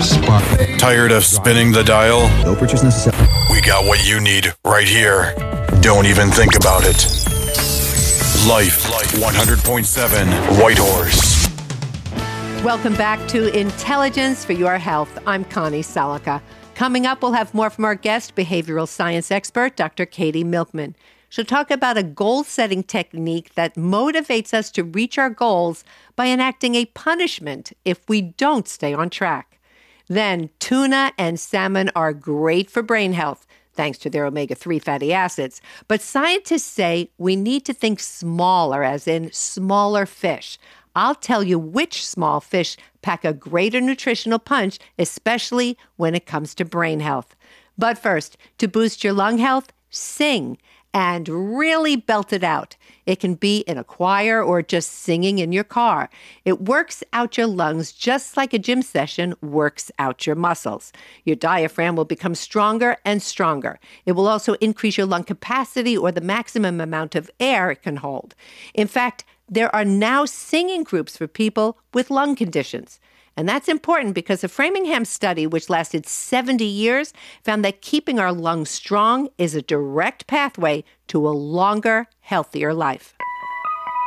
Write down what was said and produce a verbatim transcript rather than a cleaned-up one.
Tired of spinning the dial? No purchase necessary. We got what you need right here. Don't even think about it. Life one hundred point seven Whitehorse. Welcome back to Intelligence for Your Health. I'm Connie Salica. Coming up, we'll have more from our guest, behavioral science expert, Doctor Katie Milkman. She'll talk about a goal-setting technique that motivates us to reach our goals by enacting a punishment if we don't stay on track. Then, tuna and salmon are great for brain health, thanks to their omega three fatty acids. But scientists say we need to think smaller, as in smaller fish. I'll tell you which small fish pack a greater nutritional punch, especially when it comes to brain health. But first, to boost your lung health, sing and really belt it out. It can be in a choir or just singing in your car. It works out your lungs just like a gym session works out your muscles. Your diaphragm will become stronger and stronger. It will also increase your lung capacity, or the maximum amount of air it can hold. In fact, there are now singing groups for people with lung conditions. And that's important because a Framingham study, which lasted seventy years, found that keeping our lungs strong is a direct pathway to a longer, healthier life.